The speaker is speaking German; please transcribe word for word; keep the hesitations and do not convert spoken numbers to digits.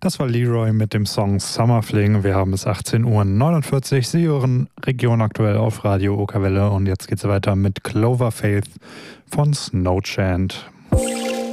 Das war Leroy mit dem Song Summer Fling. Wir haben es achtzehn Uhr neunundvierzig. Sie hören Region aktuell auf Radio Okerwelle und jetzt geht's weiter mit Clover Faith von Snowchant.